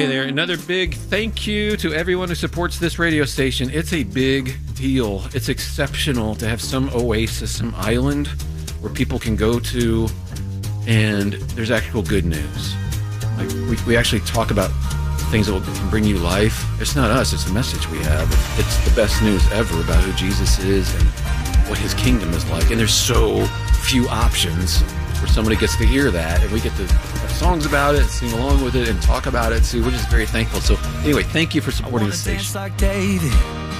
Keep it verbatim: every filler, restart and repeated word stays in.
Hey there, another big thank you to everyone who supports this radio station. It's a big deal. It's exceptional to have some oasis, some island where people can go to and there's actual good news. Like we, we actually talk about things that will can bring you life. It's not us, it's the message we have. It's the best news ever about who Jesus is and what his kingdom is like. And there's so few options where somebody gets to hear that, and we get to have songs about it, sing along with it, and talk about it. So we're just very thankful. So anyway, thank you for supporting the station.